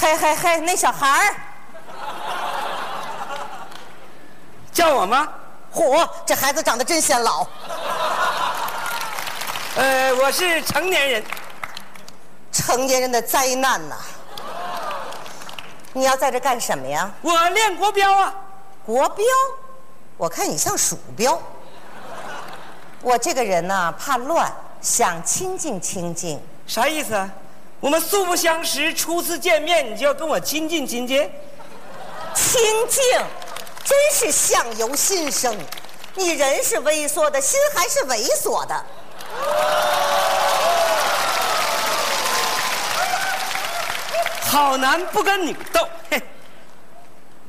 嘿嘿嘿，那小孩儿叫我吗？ 嚯，这孩子长得真显老。 我是成年人。 成年人的灾难呐！你要在这干什么呀？ 我练国标啊。 国标？我看你像鼠标。我这个人呐，怕乱，想清静清静。 啥意思啊？我们素不相识，初次见面你就要跟我亲近亲近？ 清静，真是相由心生。你人是萎缩的，心还是猥琐的。 好男不跟女斗，